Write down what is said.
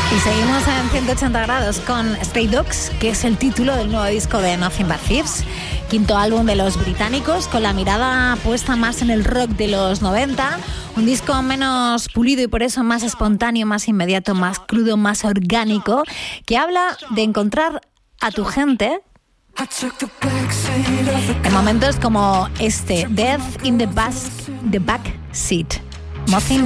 Y seguimos en 180 grados con Stray Dogs, que es el título del nuevo disco de Nothing But Thieves, quinto álbum de los británicos, con la mirada puesta más en el rock de los 90, un disco menos pulido y por eso más espontáneo, más inmediato, más crudo, más orgánico, que habla de encontrar a tu gente en momentos como este, Death in the Back Seat. Nothing